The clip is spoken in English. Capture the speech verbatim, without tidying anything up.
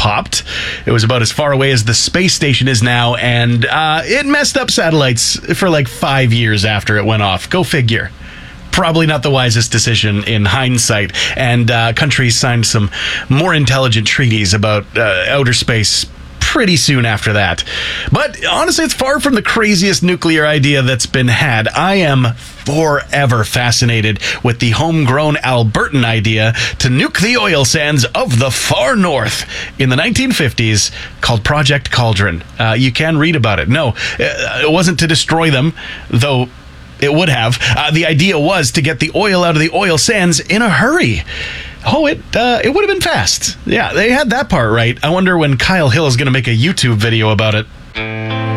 popped. It was about as far away as the space station is now, and uh, it messed up satellites for like five years after it went off. Go figure. Probably not the wisest decision in hindsight, and uh, countries signed some more intelligent treaties about uh, outer space pretty soon after that. But honestly, it's far from the craziest nuclear idea that's been had. I am forever fascinated with the homegrown Albertan idea to nuke the oil sands of the far north in the nineteen fifties, called Project Cauldron. Uh, you can read about it. No, it wasn't to destroy them, though it would have. Uh, the idea was to get the oil out of the oil sands in a hurry. Oh, it uh, it would have been fast. Yeah, they had that part right. I wonder when Kyle Hill is going to make a YouTube video about it.